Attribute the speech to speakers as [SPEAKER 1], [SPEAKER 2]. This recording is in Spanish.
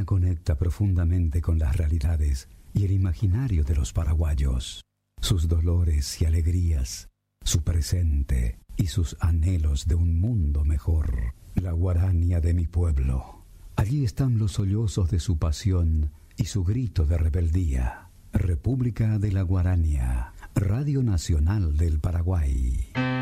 [SPEAKER 1] Guaraña conecta profundamente con las realidades y el imaginario de los paraguayos, sus dolores y alegrías, su presente y sus anhelos de un mundo mejor. La Guarania de mi pueblo. Allí están los sollozos de su pasión y su grito de rebeldía. República de la Guarania, Radio Nacional del Paraguay.